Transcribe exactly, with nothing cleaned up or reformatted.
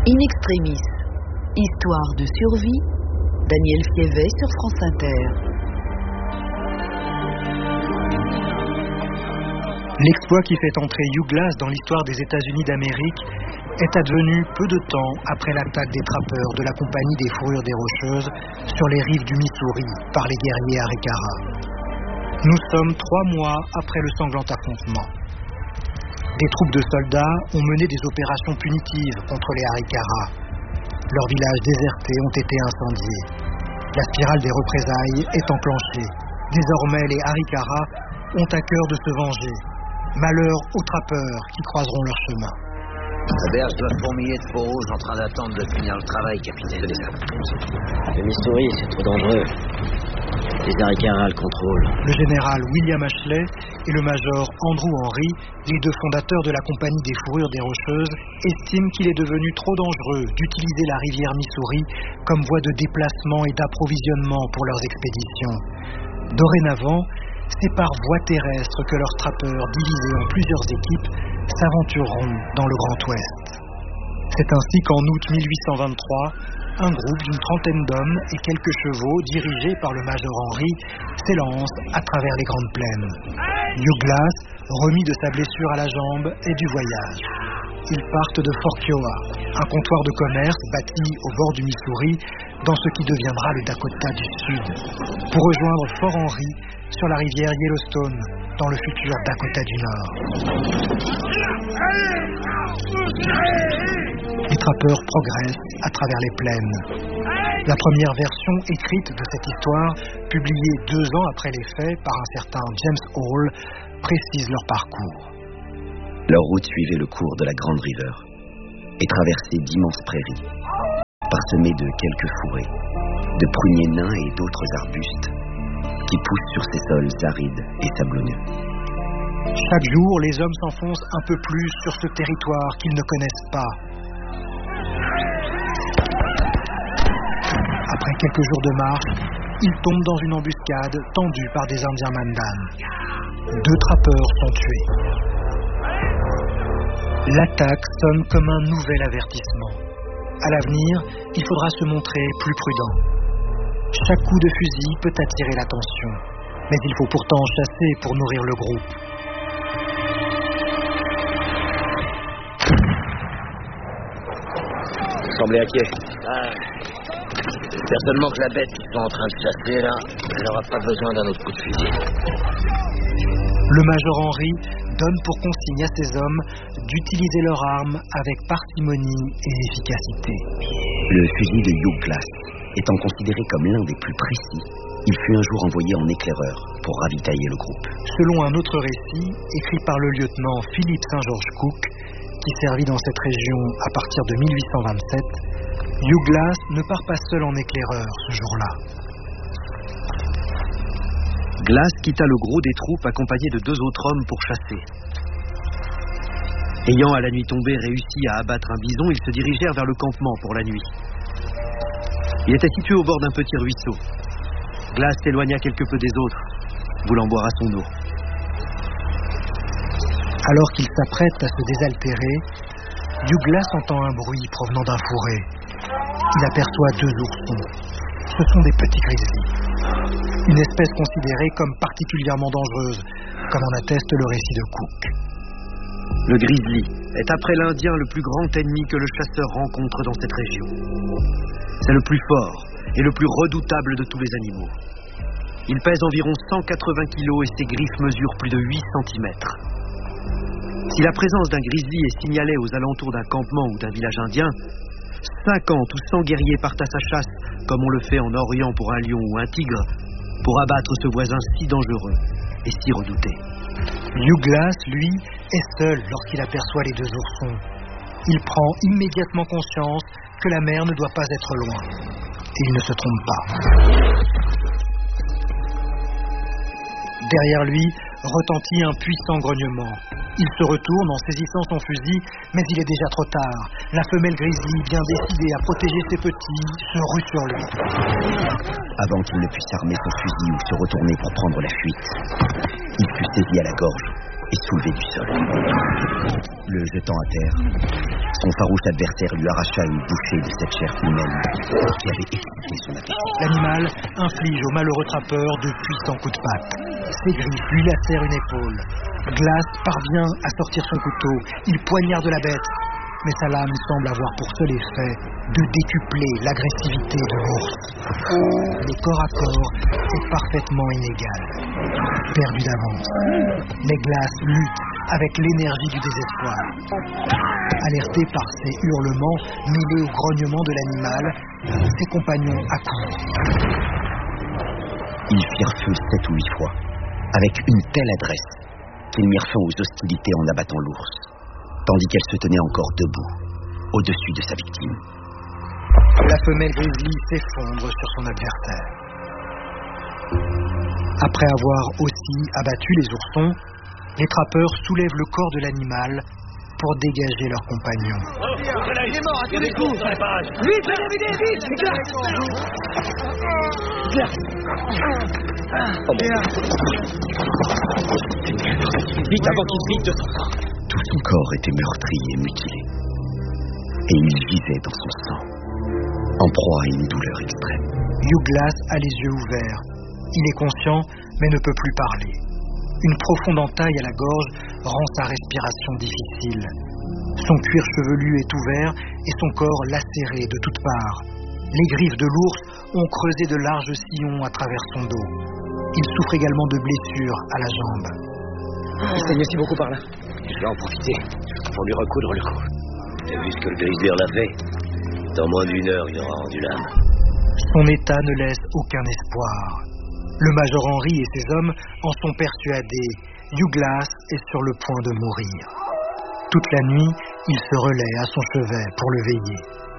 In extremis, histoire de survie, Daniel Fievet sur France Inter. L'exploit qui fait entrer Hugh Glass dans l'histoire des États-Unis d'Amérique est advenu peu de temps après l'attaque des trappeurs de la Compagnie des Fourrures des Rocheuses sur les rives du Missouri par les guerriers Arikara. Nous sommes trois mois après le sanglant affrontement. Des troupes de soldats ont mené des opérations punitives contre les Arikara. Leurs villages désertés ont été incendiés. La spirale des représailles est enclenchée. Désormais, les Arikara ont à cœur de se venger. Malheur aux trappeurs qui croiseront leur chemin. La berge doit fourmiller de peaux rouges en train d'attendre de finir le travail, capitaine. Le Missouri, c'est trop dangereux. Les Arikara le contrôlent. Le général William Ashley et le major Andrew Henry, les deux fondateurs de la Compagnie des Fourrures des Rocheuses, estiment qu'il est devenu trop dangereux d'utiliser la rivière Missouri comme voie de déplacement et d'approvisionnement pour leurs expéditions. Dorénavant, c'est par voie terrestre que leurs trappeurs, divisés en plusieurs équipes, s'aventureront dans le Grand Ouest. C'est ainsi qu'en août mille huit cent vingt-trois, un groupe d'une trentaine d'hommes et quelques chevaux, dirigés par le major Henry, s'élance à travers les grandes plaines. Hugh Glass, remis de sa blessure à la jambe, est du voyage. Ils partent de Fort Kiowa, un comptoir de commerce bâti au bord du Missouri, dans ce qui deviendra le Dakota du Sud, pour rejoindre Fort Henry sur la rivière Yellowstone, dans le futur Dakota du Nord. Les trappeurs progressent à travers les plaines. La première version écrite de cette histoire, publiée deux ans après les faits par un certain James Hall, précise leur parcours. Leur route suivait le cours de la Grand River et traversait d'immenses prairies, parsemées de quelques fourrés, de pruniers nains et d'autres arbustes qui poussent sur ces sols arides et sablonneux. Chaque jour, les hommes s'enfoncent un peu plus sur ce territoire qu'ils ne connaissent pas. Après quelques jours de marche, ils tombent dans une embuscade tendue par des Indiens Mandan. Deux trappeurs sont tués. L'attaque sonne comme un nouvel avertissement. À l'avenir, il faudra se montrer plus prudent. Chaque coup de fusil peut attirer l'attention, mais il faut pourtant chasser pour nourrir le groupe. Vous semblez inquiet. Ah. Certainement que la bête qu'ils sont en train de chasser là, elle n'aura pas besoin d'un autre coup de fusil. Le major Henry donne pour consigne à ses hommes d'utiliser leurs armes avec parcimonie et efficacité. Le fusil de Hugh Glass étant considéré comme l'un des plus précis, il fut un jour envoyé en éclaireur pour ravitailler le groupe. Selon un autre récit, écrit par le lieutenant Philip Saint George Cook, qui servit dans cette région à partir de mille huit cent vingt-sept, Hugh Glass ne part pas seul en éclaireur ce jour-là. Glass quitta le gros des troupes accompagné de deux autres hommes pour chasser. Ayant à la nuit tombée réussi à abattre un bison, ils se dirigèrent vers le campement pour la nuit. Il était situé au bord d'un petit ruisseau. Glass s'éloigna quelque peu des autres, voulant boire à son eau. Alors qu'il s'apprête à se désaltérer, Hugh Glass entend un bruit provenant d'un fourré. Il aperçoit deux oursons. Ce sont des petits grizzlies. Une espèce considérée comme particulièrement dangereuse, comme en atteste le récit de Cook. Le grizzly est après l'Indien le plus grand ennemi que le chasseur rencontre dans cette région. C'est le plus fort et le plus redoutable de tous les animaux. Il pèse environ cent quatre-vingts kilos et ses griffes mesurent plus de huit centimètres. Si la présence d'un grizzly est signalée aux alentours d'un campement ou d'un village indien, cinquante ou cent guerriers partent à sa chasse, comme on le fait en Orient pour un lion ou un tigre, pour abattre ce voisin si dangereux et si redouté. Hugh Glass, lui, est seul lorsqu'il aperçoit les deux oursons. Il prend immédiatement conscience que la mer ne doit pas être loin. Et il ne se trompe pas. Derrière lui retentit un puissant grognement. Il se retourne en saisissant son fusil, mais il est déjà trop tard. La femelle grizzly, bien décidée à protéger ses petits, se rue sur lui. Avant qu'il ne puisse armer son fusil ou se retourner pour prendre la fuite, il fut saisi à la gorge et soulevé du sol. Le jetant à terre, Son farouche adversaire lui arracha une bouchée de cette chair humaine qui avait excité son appétit. L'animal inflige au malheureux trappeur de puissants coups de patte. Ses griffes lui lacèrent une épaule. Glass parvient à sortir son couteau. Il poignarde la bête. Mais sa lame semble avoir pour seul effet de décupler l'agressivité de l'ours. Le corps à corps est parfaitement inégal. Perdu d'avance. Mais Glass lutte avec l'énergie du désespoir. Alerté par ses hurlements mêlés au grognement de l'animal, ses compagnons accourent. Ils firent feu sept ou huit fois, avec une telle adresse qu'ils mirent fin aux hostilités en abattant l'ours, tandis qu'elle se tenait encore debout, au-dessus de sa victime. La femelle grizzly s'effondre sur son adversaire. Après avoir aussi abattu les oursons, les trappeurs soulèvent le corps de l'animal pour dégager leurs compagnons. Il est mort à tous les coups. Vite, vite, vite, Vite avant qu'il vide de son sang. Tout son corps était meurtri et mutilé, et il gisait dans son sang, en proie à une douleur extrême. Hugh Glass a les yeux ouverts. Il est conscient, mais ne peut plus parler. Une profonde entaille à la gorge rend sa respiration difficile. Son cuir chevelu est ouvert et son corps lacéré de toutes parts. Les griffes de l'ours ont creusé de larges sillons à travers son dos. Il souffre également de blessures à la jambe. Il saigne aussi beaucoup par là. Je vais en profiter pour lui recoudre le cou. T'as vu ce que le grizzly l'a fait? Dans moins d'une heure, il aura rendu l'âme. Son état ne laisse aucun espoir. Le major Henry et ses hommes en sont persuadés. Hugh Glass est sur le point de mourir. Toute la nuit, il se relaie à son chevet pour le veiller.